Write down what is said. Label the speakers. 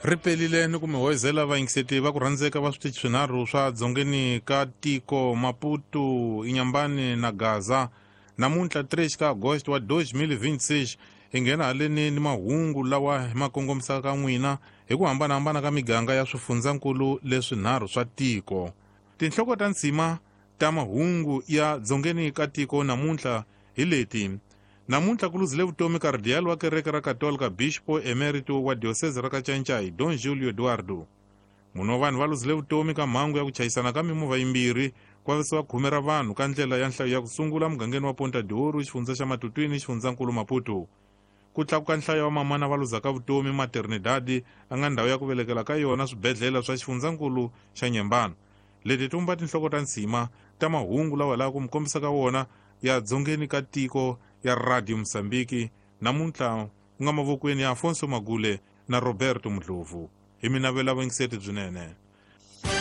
Speaker 1: ri pelile ni ku mi hoyizela vayingiseti va ku rhandzeka va switichi swinharhu swa dzongeni ka tiko Maputo, Inyambane na Gaza. Namuntlha 3 ka Agosto wa 2026 hi nghena haleni ni mahungu lawa hi ma kongomisaka n'wina hi ku hambanahambana ka miganga ya swifundzankulu leswinharhu swa tiko. Tinhloko ta ndzima ta mahungu ya dzongeni ka tiko namuntlha hi leti. Namuntlha ku luzile vutomi kardiyali wa kereke ra Katolika Bishop Emerito wa diocese ra Kachanchay Don Julio Eduardo. Muno vanhu va luzile vutomi ka mhangu ya ku chayisana ka mimovha yimbirhi ku vavisiwa 10 ra vanhu ka ndlela ya nhlayo ya ku sungula mugangeni wa Ponta de Ouro, xifundza xa Matutwini, xifundzankulu Maputo. Ku tlakuka nhlayo wa mamana va luzaka vutomi maternidade a nga ndhawu ya ku velekela ka yona swibedhlele swa xifundzankulu xa Nyembane. Leti tumba tinhloko ta ndzima ta mahungu lawa laha ku mi kombisaka wona ya dzongeni ka tiko ya Radio Msambiki. Namuntlha ku nga mavokweni ya Afonso Magule na Roberto Mdlovu. Hi mina vela vayingiseti byinene.